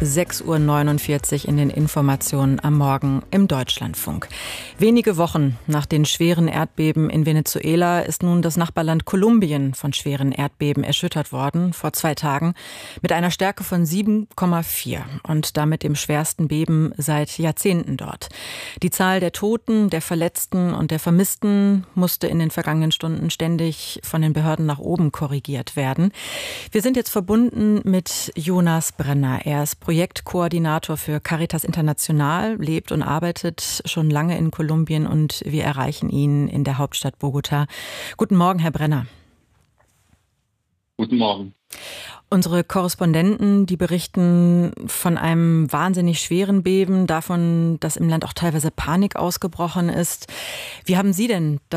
6:49 Uhr in den Informationen am Morgen im Deutschlandfunk. Wenige Wochen nach den schweren Erdbeben in Venezuela ist nun das Nachbarland Kolumbien von schweren Erdbeben erschüttert worden, vor 2 Tagen, mit einer Stärke von 7,4 und damit dem schwersten Beben seit Jahrzehnten dort. Die Zahl der Toten, der Verletzten und der Vermissten musste in den vergangenen Stunden ständig von den Behörden nach oben korrigiert werden. Wir sind jetzt verbunden mit Jonas Brenner. Er ist Projektkoordinator für Caritas International, lebt und arbeitet schon lange in Kolumbien und wir erreichen ihn in der Hauptstadt Bogotá. Guten Morgen, Herr Brenner. Guten Morgen. Unsere Korrespondenten, die berichten von einem wahnsinnig schweren Beben, davon, dass im Land auch teilweise Panik ausgebrochen ist. Wie haben Sie denn